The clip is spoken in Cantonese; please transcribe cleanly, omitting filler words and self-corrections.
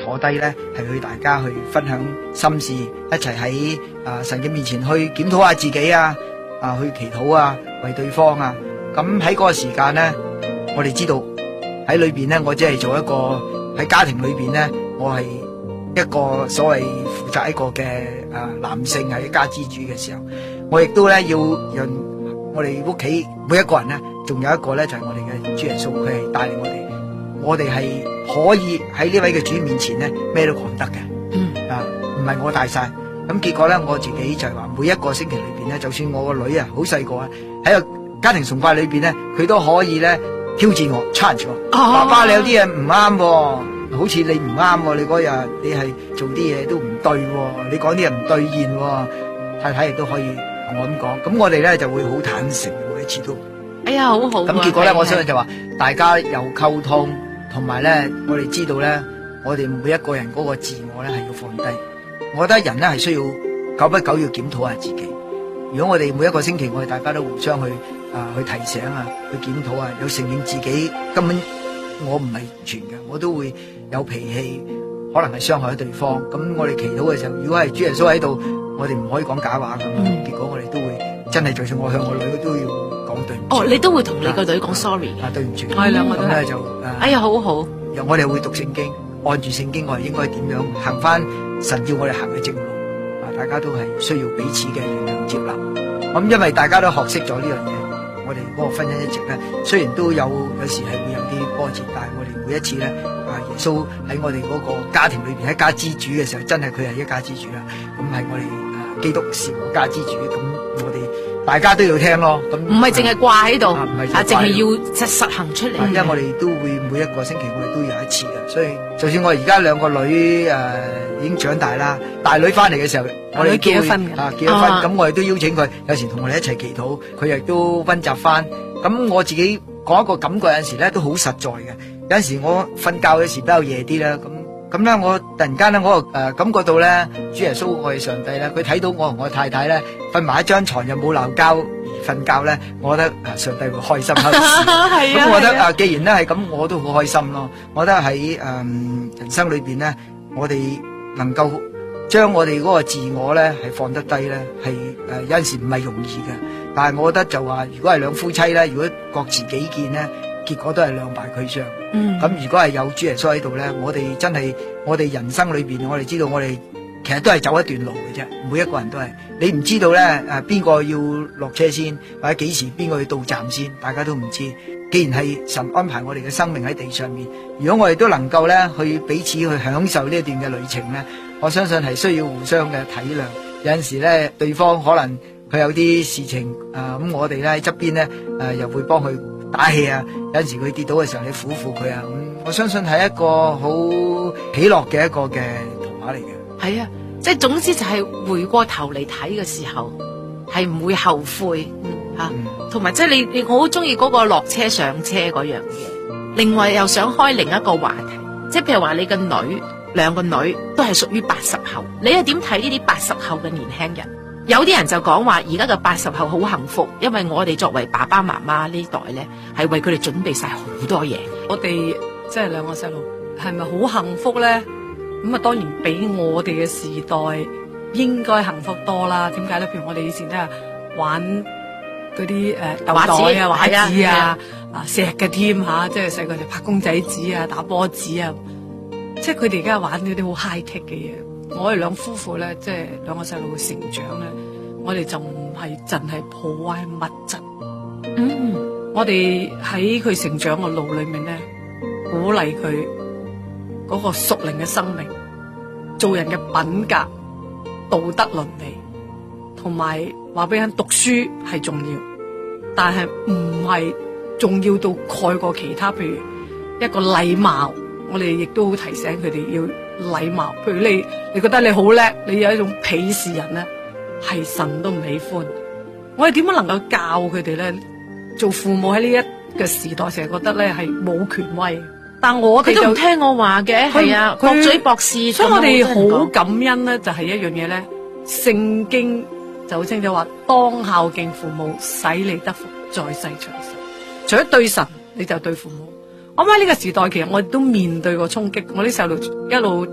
坐低咧，係去大家去分享心事，一齊喺神嘅面前去檢討下自己啊，去祈禱啊，為對方啊。咁喺嗰個時間咧，我哋知道喺裏邊咧，我只係做一個喺家庭裏邊咧，我係一個所謂負責一個嘅男性係一家之主嘅時候，我亦都咧要讓我哋屋企每一個人咧，仲有一個咧就係我哋嘅主耶穌，佢係帶領我哋係可以喺呢位嘅主面前咧咩都講得嘅，唔係我大晒。咁結果咧，我自己就係話每一個星期裏邊咧，就算我個女啊好細個啊，喺個家庭崇拜裏邊咧，佢都可以咧挑戰我 challenge 我，爸爸你有啲嘢唔啱，好似你唔啱，你嗰日你係做啲嘢都唔對，你講啲嘢唔兌現，太太亦都可以同我咁講，咁我哋咧就會好坦誠，每一次都， 哎呀好好。 咁結果咧，我相信就話大家有溝通，同埋咧我哋知道咧，我哋每一個人嗰個自我咧係要放低。我覺得人咧係需要久不久要檢討下自己。如果我哋每一個星期我哋大家都互相去提醒啊，去檢討啊，有承認自己根本我唔係全嘅，我都會有脾氣，可能係傷害咗對方。咁我哋祈禱嘅時候，如果係主耶穌喺度，我哋唔可以講假話噶嘛。結果我哋都會真係，就算我向我女都要講對唔住。 哦，你都會同你個女講 sorry 嘅。 對唔住。 我哋兩個都係。 咁咧就哎呀，好好。 我哋會讀聖經，按住聖經我哋應該點樣行翻神叫我哋行嘅正路。大家都係需要彼此嘅原諒接納。咁因為大家都學識咗呢樣嘢，我哋嗰個婚姻一直咧，雖然都有時係會有啲波折，但係我哋每一次咧，耶穌喺我哋嗰個家庭裏邊一家之主嘅時候，真係佢係一家之主啦。咁係我哋基督是我家之主，咁我哋大家都要聽咯。咁唔係淨係掛喺度，淨係要實行出嚟。因為我哋都會每一個星期我哋都有一次嘅，所以就算我而家兩個女已經長大啦，大女翻嚟嘅時候，我哋結咗婚咁我哋都邀請佢，有時同我哋一齊祈禱，佢亦都溫習翻。咁我自己講一個感覺，有陣時咧都好實在嘅。有陣時我瞓覺嘅時比較夜啲啦，咁咧我突然間咧我感覺到咧，主耶穌我哋上帝咧，佢睇到我同我太太咧瞓埋一張床又冇鬧交而瞓覺咧，我覺得上帝會開心。咁我覺得既然咧係咁，我都好開心咯。我覺得喺人生裏邊咧，我哋能夠將我哋嗰個自我咧係放得低咧，係有陣時唔係容易嘅。但係我覺得就話，如果係兩夫妻咧，如果各持己見咧，結果都係兩敗俱傷。咁如果係有主耶穌喺度咧，我哋真係我哋人生裏邊，我哋知道我哋其實都係走一段路嘅啫。每一個人都係，你唔知道咧邊個要落車先，或者幾時邊個要到站先，大家都唔知。既然係神安排我哋嘅生命喺地上面，如果我哋都能夠咧去彼此去享受呢一段嘅旅程咧，我相信係需要互相嘅體諒。有陣時咧，對方可能佢有啲事情咁我哋咧喺側邊咧又會幫佢打氣啊。有陣時佢跌倒嘅時候，你扶扶佢啊。我相信係一個好喜樂嘅一個嘅圖畫嚟嘅。係啊， 即係總之就係回過頭嚟睇嘅時候，係唔會後悔吓。同埋即係你我好中意嗰個落車上車嗰樣嘢。另外又想開另一個話題，即係譬如話你個女兩個女都係屬於80後，你又點睇呢啲80後嘅年輕人？有啲人就講話而家嘅80後好幸福，因為我哋作為爸爸媽媽呢代咧，係為佢哋準備晒好多嘢。 我哋即係兩個細路，係咪好幸福咧？咁啊，當然比我哋嘅時代應該幸福多啦。點解咧？譬如我哋以前都係玩嗰啲豆袋啊、畫紙啊、石嘅添吓，即係細個就拍公仔紙啊、打波子啊。即係佢哋而家玩嗰啲好 high tech 嘅嘢。我哋兩夫婦咧，即係兩個細路嘅成長咧，我哋就唔係淨係破壞物質。我哋喺佢成長嘅路裏面咧，鼓勵佢嗰個屬靈嘅生命，做人嘅品格、道德倫理，同埋話俾人讀書係重要，但係唔係重要到蓋過其他。譬如一個禮貌，我哋亦都好提醒佢哋要禮貌。譬如你覺得你好叻，你有一種鄙視人咧，係神都唔喜歡。我哋點樣能夠教佢哋咧？做父母喺呢一個時代，成日覺得咧係冇權威，但我哋就唔聽我話嘅，係啊，駁嘴駁舌。 所以我哋好感恩咧，就係一樣嘢咧。聖經就好清楚話，當孝敬父母，使你得福，在世長壽。除咗對神，你就對父母。我諗喺呢個時代，其實我哋都面對過衝擊。我啲細路一路